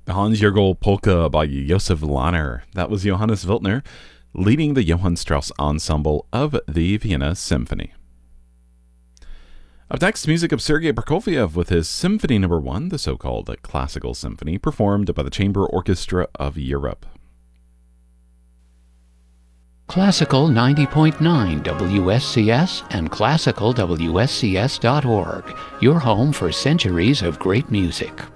Hans-Jürgel Polka by Josef Lahner. That was Johannes Wiltner leading the Johann Strauss Ensemble of the Vienna Symphony. Up next, music of Sergei Prokofiev with his Symphony No. 1, the so-called Classical Symphony, performed by the Chamber Orchestra of Europe. Classical 90.9 WSCS and classicalwscs.org, your home for centuries of great music.